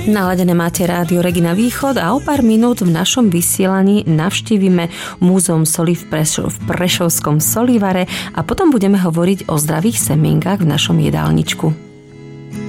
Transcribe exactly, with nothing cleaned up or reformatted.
Naladené máte rádio Regina Východ a o pár minút v našom vysielaní navštívime Múzeum soli v, Prešov, v Prešovskom Solivare a potom budeme hovoriť o zdravých semienkach v našom jedálničku.